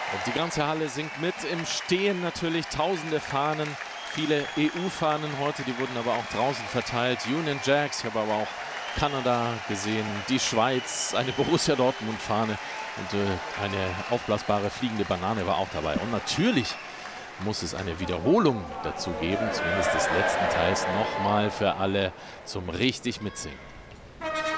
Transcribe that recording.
Und die ganze Halle singt mit, im Stehen natürlich tausende Fahnen, viele EU-Fahnen heute, die wurden aber auch draußen verteilt. Union Jacks, ich habe aber auch Kanada gesehen, die Schweiz, eine Borussia Dortmund-Fahne und eine aufblasbare fliegende Banane war auch dabei. Und natürlich muss es eine Wiederholung dazu geben, zumindest des letzten Teils nochmal für alle zum richtig Mitsingen.